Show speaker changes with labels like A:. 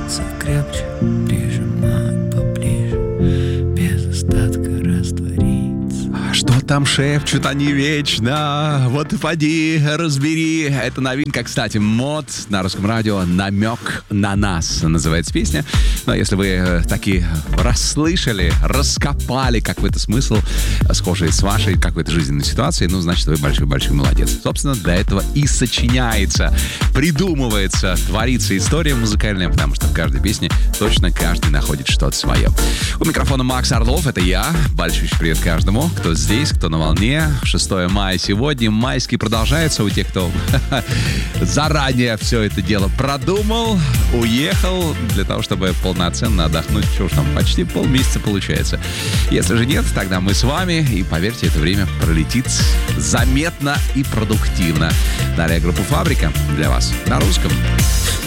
A: Прижиматься крепче, прижимать поближе, без остатка раствориться.
B: Что там шепчут они вечно? Вот и поди, разбери. Это новинка, кстати, мод на русском радио «Намек на нас» называется песня. Но если вы таки расслышали, раскопали какой-то смысл, схожий с вашей какой-то жизненной ситуацией, ну, значит, вы большой-большой молодец. Собственно, для этого и сочиняется, придумывается, творится история музыкальная, потому что в каждой песне точно каждый находит что-то свое. У микрофона Макс Орлов, это я. Большой привет каждому, кто здесь, кто на волне. 6 мая сегодня. Майский продолжается у тех, кто заранее все это дело продумал, уехал для того, чтобы полноценно отдохнуть. Что уж там, почти полмесяца получается. Если же нет, тогда мы с вами. И поверьте, это время пролетит заметно и продуктивно. Далее группа «Фабрика» для вас на русском.